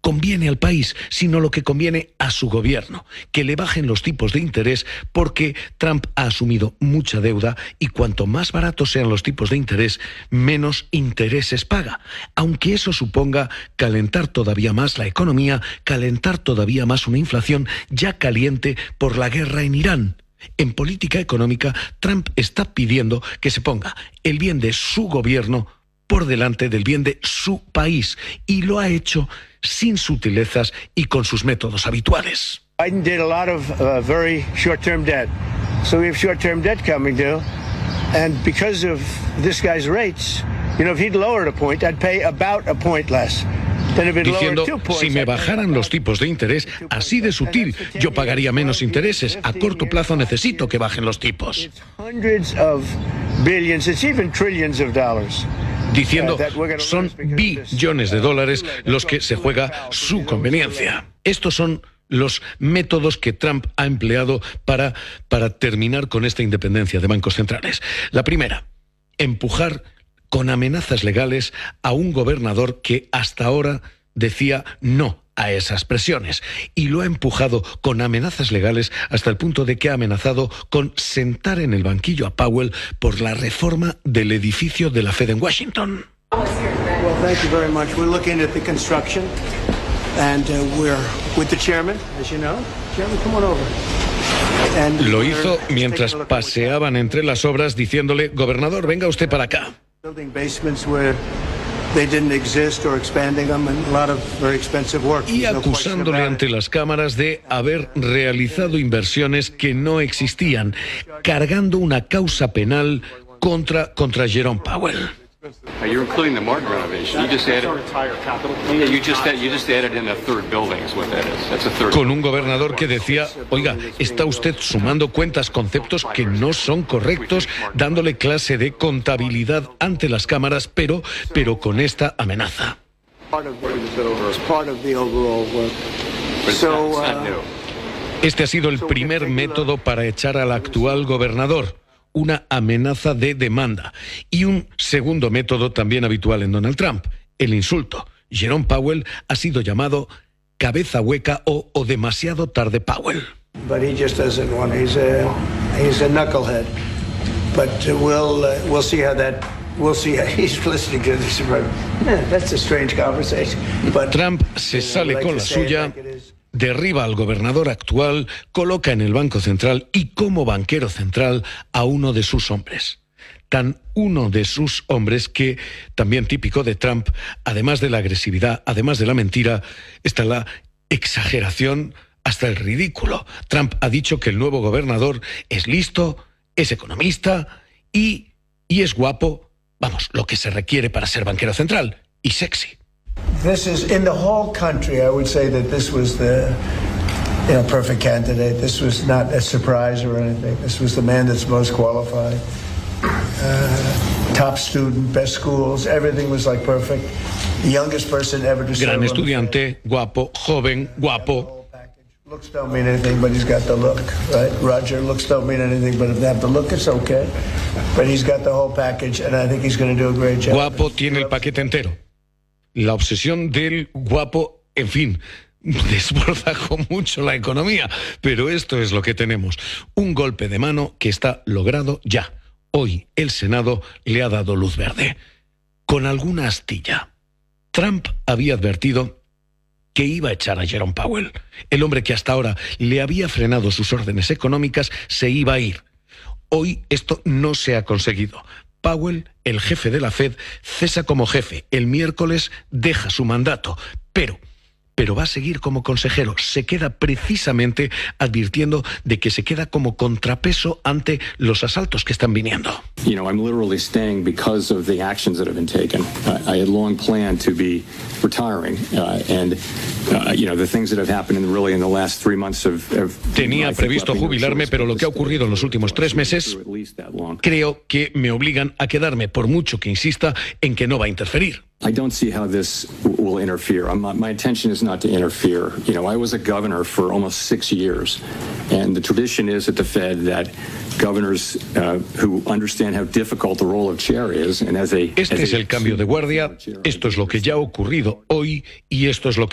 conviene al país, sino lo que conviene a su gobierno, que le bajen los tipos de interés porque Trump ha asumido mucha deuda y cuanto más baratos sean los tipos de interés, menos intereses paga, aunque eso suponga calentar todavía más la economía, calentar todavía más una inflación ya caliente por la guerra en Irán. En política económica, Trump está pidiendo que se ponga el bien de su gobierno por delante del bien de su país, y lo ha hecho sin sutilezas y con sus métodos habituales. Biden did a lot of very short-term debt. So we have short-term debt coming due, and because of this guy's rates, if he'd lowered a point, I'd pay about a point less. Diciendo, si me bajaran los tipos de interés, así de sutil, yo pagaría menos intereses. A corto plazo necesito que bajen los tipos. Diciendo, son billones de dólares los que se juega su conveniencia. Estos son los métodos que Trump ha empleado para terminar con esta independencia de bancos centrales. La primera, empujar con amenazas legales a un gobernador que hasta ahora decía no a esas presiones, y lo ha empujado con amenazas legales hasta el punto de que ha amenazado con sentar en el banquillo a Powell por la reforma del edificio de la Fed en Washington. Well, thank you very much. We're looking at the construction and we're with the chairman, as you know. Chairman, come on over. Lo hizo mientras paseaban entre las obras diciéndole, gobernador, venga usted para acá. Y acusándole ante las cámaras de haber realizado inversiones que no existían, cargando una causa penal contra Jerome Powell. You're including the Martin renovation. You just added in a third building is what that is. That's a third. Con un gobernador que decía, oiga, está usted sumando cuentas, conceptos que no son correctos, dándole clase de contabilidad ante las cámaras, pero con esta amenaza. Este ha sido el primer método para echar al actual gobernador. Una amenaza de demanda. Y un segundo método también habitual en Donald Trump, el insulto. Jerome Powell ha sido llamado cabeza hueca o demasiado tarde Powell. But he just doesn't want. He's a knucklehead. But we'll see how that. We'll see how he's listening to this. That's a strange conversation. But Trump se sale con la suya. Derriba al gobernador actual, coloca en el Banco Central y como banquero central a uno de sus hombres. Tan uno de sus hombres que, también típico de Trump, además de la agresividad, además de la mentira, está la exageración hasta el ridículo. Trump ha dicho que el nuevo gobernador es listo, es economista y es guapo, vamos, lo que se requiere para ser banquero central, y sexy. This is, in the whole country, I would say that this was the perfect candidate. This was not a surprise or anything. This was the man that's most qualified. Top student, best schools, everything was like perfect. The youngest person ever to serve. Gran estudiante, guapo, joven, guapo. Looks don't mean anything, but he's got the look, right? Roger, looks don't mean anything, but if they have the look, it's okay. But he's got the whole package, and I think he's going to do a great job. Guapo tiene el paquete entero. La obsesión del guapo, en fin, desborda mucho la economía, pero esto es lo que tenemos. Un golpe de mano que está logrado ya. Hoy el Senado le ha dado luz verde. Con alguna astilla. Trump había advertido que iba a echar a Jerome Powell. El hombre que hasta ahora le había frenado sus órdenes económicas se iba a ir. Hoy esto no se ha conseguido. Powell, el jefe de la Fed, cesa como jefe. El miércoles deja su mandato, pero va a seguir como consejero. Se queda precisamente advirtiendo de que se queda como contrapeso ante los asaltos que están viniendo. I'm literally staying because of the actions that have been taken. I had long planned to be retiring, and the things that have happened in the last 3 months have Tenía previsto jubilarme, pero lo que ha ocurrido en los últimos 3 meses creo que me obligan a quedarme, por mucho que insista en que no va a interferir. I don't see how this will interfere. My intention is not to interfere. I was a governor for almost 6 years, and the tradition is at the Fed that governors who understand how difficult the role of chair is, and Este es el cambio de guardia, esto es lo que ya ha ocurrido hoy y esto es lo que